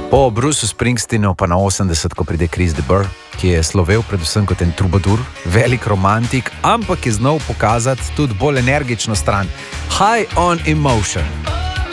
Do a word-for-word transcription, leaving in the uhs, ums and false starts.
Po Bruceu Springsteenu pa na osemdeset, ko pride Chris de Burgh, ki je slovel predvsem kot en trubadur, velik romantik, ampak je znal pokazati tudi bolj energično stran. High on Emotion.